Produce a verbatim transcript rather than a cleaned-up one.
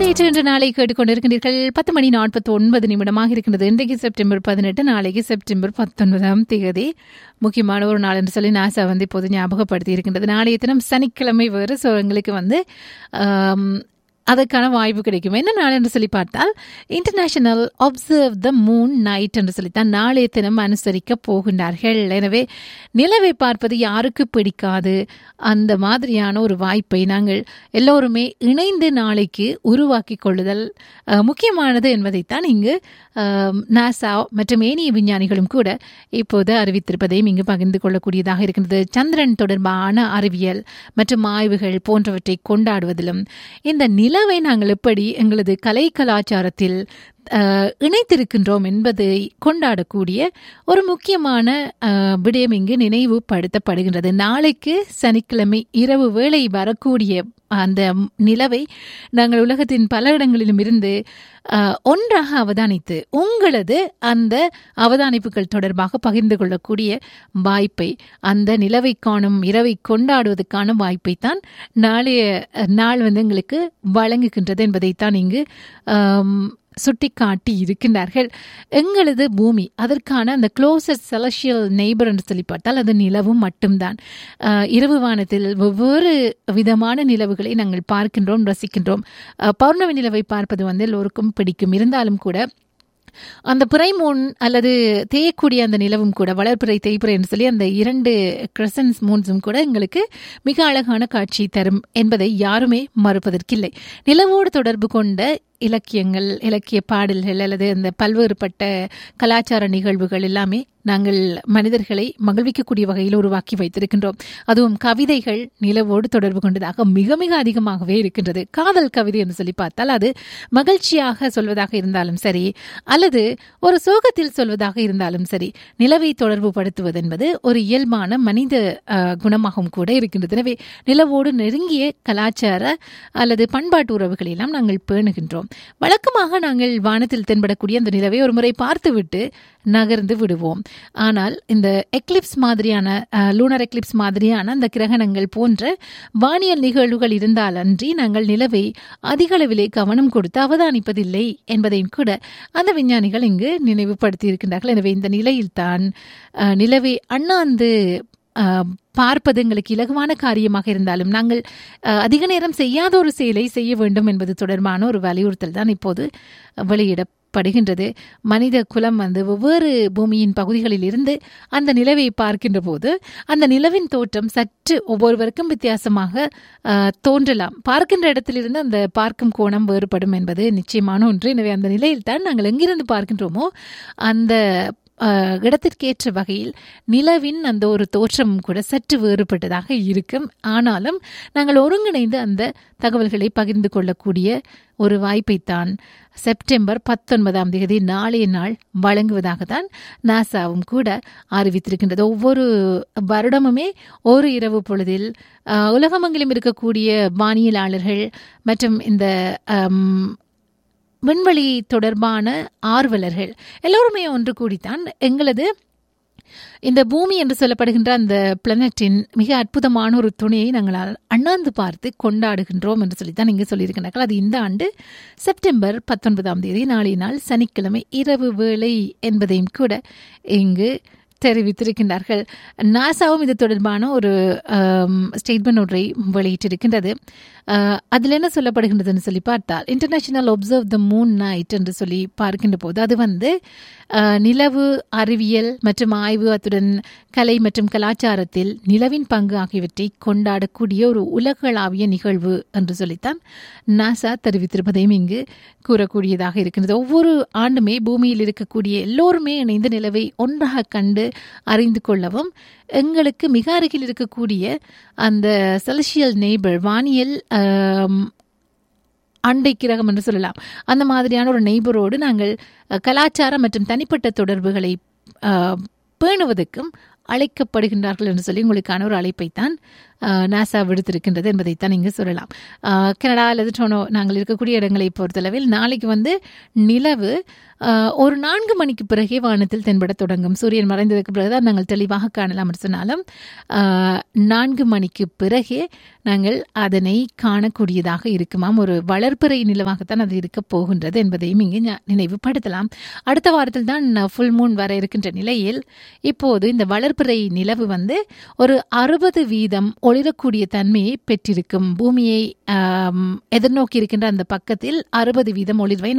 நேற்று என்ற நாளை கேட்டுக்கொண்டிருக்கின்றீர்கள். பத்து மணி நாற்பத்தி ஒன்பது நிமிடமாக இருக்கின்றது. இன்றைக்கு செப்டம்பர் பதினெட்டு, நாளைக்கு செப்டம்பர் பத்தொன்பதாம் தேதி. முக்கியமான ஒரு நாள் என்று சொல்லி நாசா வந்து இப்போது ஞாபகப்படுத்தி இருக்கின்றது. நாளைய தினம் சனிக்கிழமை வேறு. ஸோ எங்களுக்கு வந்து அதற்கான வாய்ப்பு கிடைக்கும். என்ன நாள் என்று சொல்லி பார்த்தால் international observe the moon night என்று சொல்லித்தான் நாளைய தினம் அனுசரிக்க போகின்றார்கள். எனவே நிலவை பார்ப்பது யாருக்கு பிடிக்காது? அந்த மாதிரியான ஒரு வாய்ப்பை நாங்கள் எல்லோருமே இணைந்து நாளைக்கு உருவாக்கி கொள்ளுதல் முக்கியமானது என்பதைத்தான் இங்கு நாசா மற்றும் ஏனைய விஞ்ஞானிகளும் கூட இப்போது அறிவித்திருப்பதையும் இங்கு பகிர்ந்து கொள்ளக்கூடியதாக இருக்கின்றது. சந்திரன் தொடர்பான அறிவியல் மற்றும் ஆய்வுகள் போன்றவற்றை கொண்டாடுவதிலும் இந்த நிலவை நாங்கள் எப்படி எங்களது கலை கலாச்சாரத்தில் இணைத்திருக்கின்றோம் என்பதை கொண்டாடக்கூடிய ஒரு முக்கியமான விடயம் இங்கு நினைவுபடுத்தப்படுகின்றது. நாளைக்கு சனிக்கிழமை இரவு வேளை வரக்கூடிய அந்த நிலவை நாங்கள் உலகத்தின் பல இடங்களிலும் இருந்து ஒன்றாக அவதானித்து உங்களது அந்த அவதானிப்புகள் தொடர்பாக பகிர்ந்து கொள்ளக்கூடிய வாய்ப்பை, அந்த நிலவை காணும் இரவை கொண்டாடுவதற்கான வாய்ப்பை தான் நாளைய நாள் வந்து எங்களுக்கு வழங்குகின்றது என்பதைத்தான் இங்கு சுட்டிக்காட்டி இருக்கின்றார்கள். எங்களது பூமி அதற்கான அந்த க்ளோசஸ்ட் செலஷியல் நெய்பர் என்று சொல்லி பார்த்தால் அது நிலவும் மட்டும்தான். இரவு வானத்தில் ஒவ்வொரு விதமான நிலவுகளை நாங்கள் பார்க்கின்றோம், ரசிக்கின்றோம். பௌர்ணமி நிலவை பார்ப்பது வந்து எல்லோருக்கும் பிடிக்கும். இருந்தாலும் கூட அந்த பிறைமூன் அல்லது தேயக்கூடிய அந்த நிலவும் கூட, வளர்பிறை தேய்பிறை என்று சொல்லி அந்த இரண்டு கிரசன்ஸ் மூன்ஸும் கூட எங்களுக்கு மிக அழகான காட்சி தரும் என்பதை யாருமே மறுப்பதற்கில்லை. நிலவோடு தொடர்பு கொண்ட இலக்கியங்கள், இலக்கிய பாடல்கள் அல்லது அந்த பல்வேறுபட்ட கலாச்சார நிகழ்வுகள் எல்லாமே நாங்கள் மனிதர்களை மகிழ்விக்கக்கூடிய வகையில் உருவாக்கி வைத்திருக்கின்றோம். அதுவும் கவிதைகள் நிலவோடு தொடர்பு கொண்டதாக மிக மிக அதிகமாகவே இருக்கின்றது. காதல் கவிதை என்று சொல்லி பார்த்தால் அது மகிழ்ச்சியாக சொல்வதாக இருந்தாலும் சரி, அல்லது ஒரு சோகத்தில் சொல்வதாக இருந்தாலும் சரி, நிலவை தொடர்பு படுத்துவது என்பது ஒரு இயல்பான மனித குணமாகவும் கூட இருக்கின்றது. எனவே நிலவோடு நெருங்கிய கலாச்சார அல்லது பண்பாட்டு உறவுகளை எல்லாம் நாங்கள் பேணுகின்றோம். வழக்கமாக நாங்கள் வானத்தில் தென்படக்கூடிய அந்த நிலவை ஒரு முறை பார்த்துவிட்டு நகர்ந்து விடுவோம். ஆனால் இந்த எக்லிப்ஸ் மாதிரியான லூனர் எக்லிப்ஸ் மாதிரியான அந்த கிரகணங்கள் போன்ற வானியல் நிகழ்வுகள் இருந்தால் அன்றி நாங்கள் நிலவை அதிக அளவிலே கவனம் கொடுத்து அவதானிப்பதில்லை என்பதையும் கூட அந்த விஞ்ஞானிகள் இங்கு நினைவுபடுத்தி இருக்கின்றார்கள். எனவே இந்த நிலையில்தான் நிலவை அண்ணாந்து பார்ப்பது எங்களுக்கு இலகுவான காரியமாக இருந்தாலும் நாங்கள் அதிக நேரம் செய்யாத ஒரு செயலை செய்ய வேண்டும் என்பது தொடர்பான ஒரு வலியுறுத்தல் தான் இப்போது வெளியிடப்படுகின்றது. மனித குலம் வந்து ஒவ்வொரு பூமியின் பகுதிகளில் இருந்து அந்த நிலவை பார்க்கின்ற போது அந்த நிலவின் தோற்றம் சற்று ஒவ்வொருவருக்கும் வித்தியாசமாக தோன்றலாம். பார்க்கின்ற இடத்திலிருந்து அந்த பார்க்கும் கோணம் வேறுபடும் என்பது நிச்சயமான ஒன்று. எனவே அந்த நிலையில்தான் நாங்கள் எங்கிருந்து பார்க்கின்றோமோ அந்த இடத்திற்கேற்ற வகையில் நிலவின் அந்த ஒரு தோற்றம் கூட சற்று வேறுபட்டதாக இருக்கும். ஆனாலும் நாங்கள் ஒருங்கிணைந்து அந்த தகவல்களை பகிர்ந்து கொள்ளக்கூடிய ஒரு வாய்ப்பைத்தான் செப்டம்பர் பத்தொன்பதாம் தேதி நாளைய நாள் வழங்குவதாகத்தான் நாசாவும் கூட அறிவித்திருக்கின்றது. ஒவ்வொரு வருடமுமே ஒரு இரவு பொழுதில் உலகமெங்கிலும் இருக்கக்கூடிய வானியலாளர்கள் மற்றும் இந்த விண்வெளி தொடர்பான ஆர்வலர்கள் எல்லோருமே ஒன்று கூடித்தான் எங்களது இந்த பூமி என்று சொல்லப்படுகின்ற அந்த பிளானட்டின் மிக அற்புதமான ஒரு துணையை நாங்கள் அண்ணாந்து பார்த்து கொண்டாடுகின்றோம் என்று சொல்லித்தான் இங்கே சொல்லியிருக்கிறார்கள். அது இந்த ஆண்டு செப்டம்பர் பத்தொன்பதாம் தேதி நாளை நாள் சனிக்கிழமை இரவு வேளை என்பதையும் கூட இங்கு தெரிவித்திருக்கின்றார்கள். நாசாவும் இது தொடர்பான ஒரு ஸ்டேட்மெண்ட் ஒன்றை வெளியிட்டிருக்கின்றது. அதில் என்ன சொல்லப்படுகின்றதுன்னு சொல்லி பார்த்தால் international observe the moon night என்று சொல்லி பார்க்கின்ற போது அது வந்து நிலவு அறிவியல் மற்றும் ஆய்வு, அத்துடன் கலை மற்றும் கலாச்சாரத்தில் நிலவின் பங்கு ஆகியவற்றை கொண்டாடக்கூடிய ஒரு உலகளாவிய நிகழ்வு என்று சொல்லித்தான் நாசா தெரிவித்திருப்பதையும் இங்கு கூறக்கூடியதாக இருக்கின்றது. ஒவ்வொரு ஆண்டுமே பூமியில் இருக்கக்கூடிய எல்லோருமே இணைந்து நிலவை ஒன்றாக கண்டு அறிந்து கொள்ளவும் எங்களுக்கு மிக அருகில் இருக்கக்கூடிய அந்த செலஷியல் நெய்பர், வானியல் அண்டை கிரகம் என்று சொல்லலாம், அந்த மாதிரியான ஒரு நெய்பரோடு நாங்கள் கலாச்சாரம் மற்றும் தனிப்பட்ட தொடர்புகளை பேணுவதற்கும் அழைக்கப்படுகின்றார்கள் என்று சொல்லி உங்களுக்கான ஒரு அழைப்பைத்தான் நாசா விடுத்திருக்கின்றது என்பதைத்தான் இங்கு சொல்லலாம். அஹ், கனடா அல்லது டொரண்டோ நாங்கள் இருக்கக்கூடிய இடங்களை பொறுத்தளவில் நாளைக்கு வந்து நிலவு அஹ், ஒரு நான்கு மணிக்கு பிறகே வானத்தில் தென்பட தொடங்கும். சூரியன் மறைந்ததுக்கு பிறகுதான் நாங்கள் தெளிவாக காணலாம் என்று சொன்னாலும் அஹ், நான்கு மணிக்கு பிறகே நாங்கள் அதனை காணக்கூடியதாக இருக்குமாம். ஒரு வளர்ப்பிறை நிலவாகத்தான் அது இருக்க போகின்றது என்பதையும் இங்கு ஞா- நினைவுபடுத்தலாம். அடுத்த வாரத்தில் தான் ஃபுல் மூன் வர இருக்கின்ற நிலையில் இப்போது இந்த வளர்ப்பிறை நிலவு வந்து ஒரு அறுபது வீதம் ஒளிரக்கூடிய தன்மையை பெற்றிருக்கும். பூமியை ஆம், எதிர்நோக்கி இருக்கின்ற அந்த பக்கத்தில் அறுபது வீதம் ஒளிர்வை